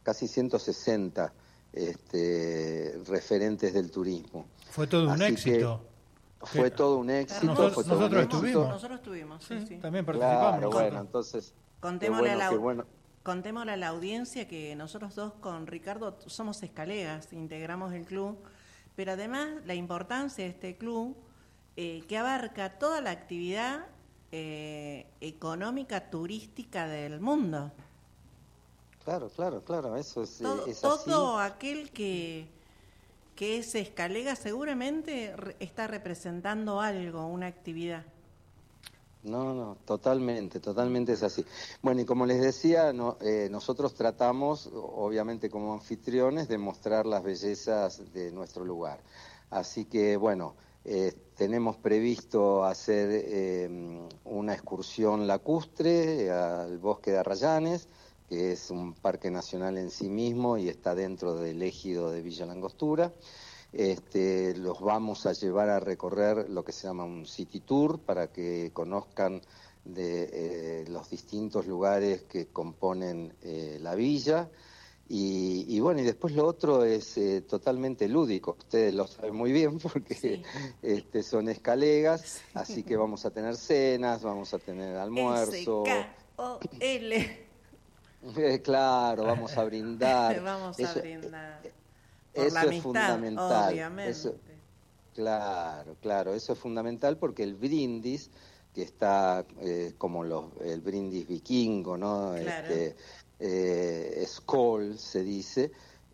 casi 160 referentes del turismo. Fue todo un éxito. Fue todo un éxito. Nosotros estuvimos. Nosotros estuvimos, sí. También participamos. Claro, bueno, entonces... Contémosle a la audiencia que nosotros dos con Ricardo somos escalegas, integramos el club, pero además la importancia de este club que abarca toda la actividad económica, turística del mundo. Claro, eso es todo así. Aquel que es escalega seguramente está representando algo, una actividad. No, totalmente es así. Bueno, y como les decía, nosotros tratamos, obviamente como anfitriones, de mostrar las bellezas de nuestro lugar. Así que, bueno, tenemos previsto hacer una excursión lacustre al Bosque de Arrayanes, que es un parque nacional en sí mismo y está dentro del ejido de Villa Langostura. Los vamos a llevar a recorrer lo que se llama un city tour para que conozcan de los distintos lugares que componen la villa. Y bueno, y después lo otro es totalmente lúdico. Ustedes lo saben muy bien porque sí. Son escalegas, sí. Así que vamos a tener cenas, vamos a tener almuerzo. S-K-O-L. Claro, vamos a brindar. Vamos a brindar. Por eso la es amistad, fundamental. obviamente. Claro, eso es fundamental porque el brindis, que está como el brindis vikingo, ¿no? Claro. Skål se dice,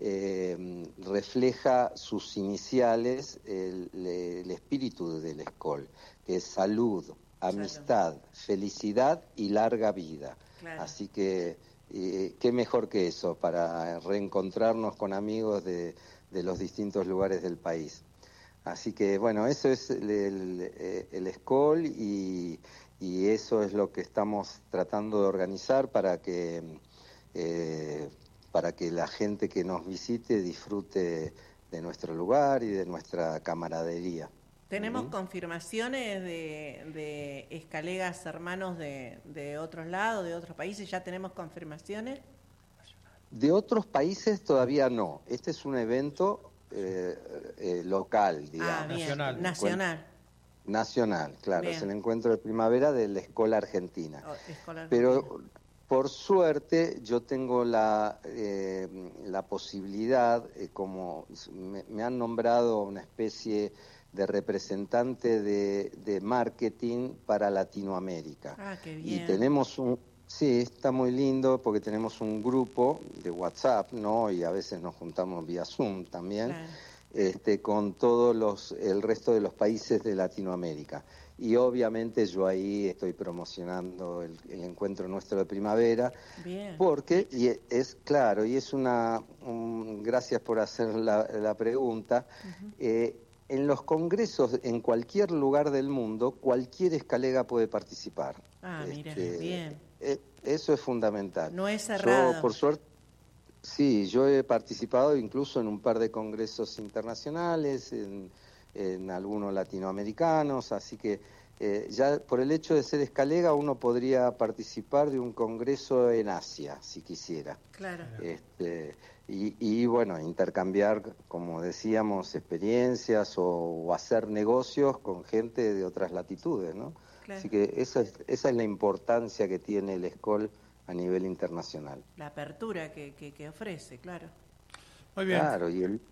refleja sus iniciales, el espíritu del Skål, que es salud, amistad, felicidad y larga vida. Claro. Así que qué mejor que eso para reencontrarnos con amigos de los distintos lugares del país. Así que bueno, eso es el Skål y eso es lo que estamos tratando de organizar para que la gente que nos visite disfrute de nuestro lugar y de nuestra camaradería. ¿Tenemos confirmaciones de escalegas hermanos de otros lados, de otros países? ¿Ya tenemos confirmaciones? De otros países todavía no. Este es un evento local, digamos. Nacional, claro. Bien. Es el encuentro de primavera de la Escola Argentina. Pero por suerte yo tengo la posibilidad, como me han nombrado una especie de representante de marketing para Latinoamérica. Ah, qué bien. Y tenemos sí, está muy lindo porque tenemos un grupo de WhatsApp, ¿no? Y a veces nos juntamos vía Zoom también, claro. Con todos el resto de los países de Latinoamérica. Y obviamente yo ahí estoy promocionando el encuentro nuestro de primavera. Bien. Porque, y es claro, y es gracias por hacer la pregunta, en los congresos, en cualquier lugar del mundo, cualquier escalega puede participar. Ah, mira, bien. Eso es fundamental. No es cerrado. Yo, por suerte, sí, yo he participado incluso en un par de congresos internacionales, en algunos latinoamericanos, así que ya por el hecho de ser escalega uno podría participar de un congreso en Asia, si quisiera. Claro. Y bueno, intercambiar, como decíamos, experiencias o hacer negocios con gente de otras latitudes, ¿no? Claro. Así que esa es la importancia que tiene el Skål a nivel internacional. La apertura que ofrece, claro. Muy bien. Claro,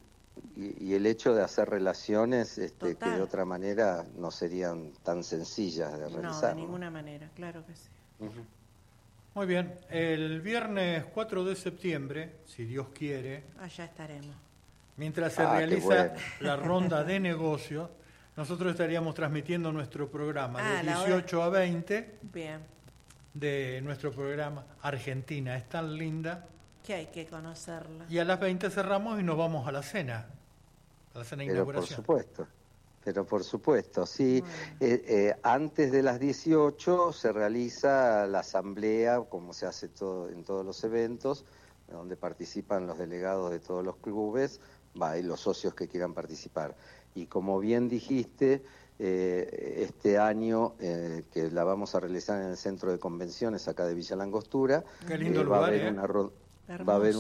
y el hecho de hacer relaciones que de otra manera no serían tan sencillas de realizar. No, de ninguna manera, claro que sí. Uh-huh. Muy bien, el viernes 4 de septiembre, si Dios quiere, allá estaremos. Mientras se realiza la ronda de negocios, nosotros estaríamos transmitiendo nuestro programa de 18 a 20 bien. De nuestro programa Argentina es tan linda que hay que conocerla. Y a las 20 cerramos y nos vamos a la cena inauguración. Pero por supuesto, sí. Antes de las 18 se realiza la asamblea, como se hace en todos los eventos, donde participan los delegados de todos los clubes, y los socios que quieran participar. Y como bien dijiste, este año que la vamos a realizar en el Centro de Convenciones acá de Villa Langostura, qué lindo lugar, va a haber